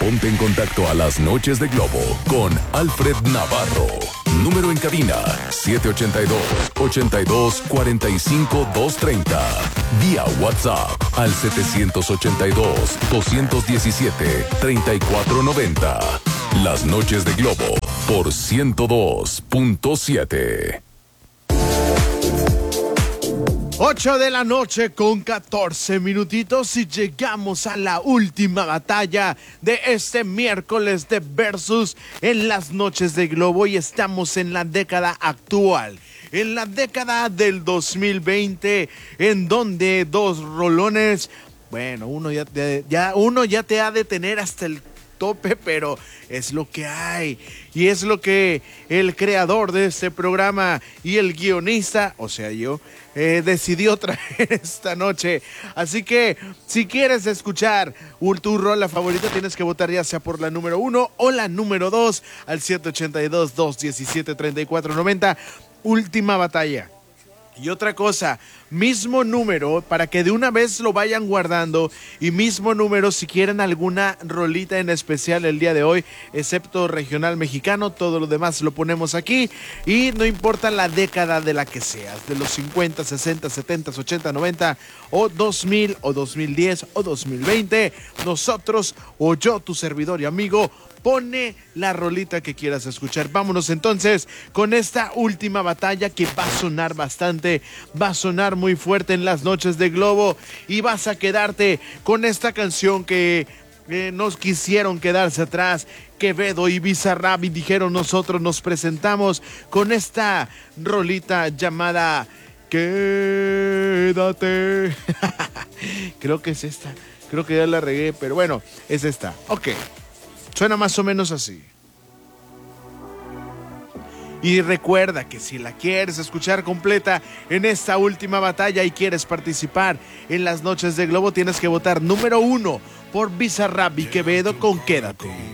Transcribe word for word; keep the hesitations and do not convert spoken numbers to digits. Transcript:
Ponte en contacto a las noches de Globo con Alfred Navarro. Número en cabina siete ocho dos, ocho dos cuatro cinco, dos tres cero. Vía WhatsApp al siete ocho dos, dos uno siete, tres cuatro nueve cero. Las noches de Globo por ciento dos punto siete. ocho de la noche con catorce minutitos y llegamos a la última batalla de este miércoles de Versus en las noches de Globo y estamos en la década actual, en la década del dos mil veinte, en donde dos rolones, bueno, uno ya te, ya, uno ya te ha de tener hasta el tope, pero es lo que hay y es lo que el creador de este programa y el guionista, o sea yo, eh, decidió traer esta noche. Así que si quieres escuchar tu rola favorita, tienes que votar ya sea por la número uno o la número dos al siete ocho dos, dos uno siete, tres cuatro nueve cero. Última batalla. Y otra cosa, mismo número para que de una vez lo vayan guardando y mismo número si quieren alguna rolita en especial el día de hoy, excepto regional mexicano, todo lo demás lo ponemos aquí y no importa la década de la que seas, de los cincuenta, sesenta, setenta, ochenta, noventa o dos mil o dos mil diez o dos mil veinte, nosotros o yo, tu servidor y amigo, pone la rolita que quieras escuchar. Vámonos entonces con esta última batalla que va a sonar bastante, va a sonar muy fuerte en las noches de Globo y vas a quedarte con esta canción que eh, nos quisieron quedarse atrás. Quevedo y Bizarrap y dijeron nosotros nos presentamos con esta rolita llamada Quédate. Creo que es esta, creo que ya la regué, pero bueno, es esta. Ok. Suena más o menos así. Y recuerda que si la quieres escuchar completa en esta última batalla y quieres participar en las noches de Globo, tienes que votar número uno por Bizarrap y Quevedo con Quédate.